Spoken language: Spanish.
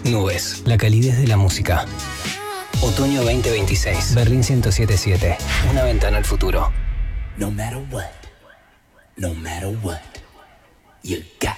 Nubes, la calidez de la música. Otoño 2026. Berlín 107.7. Una ventana al futuro. No matter what, you got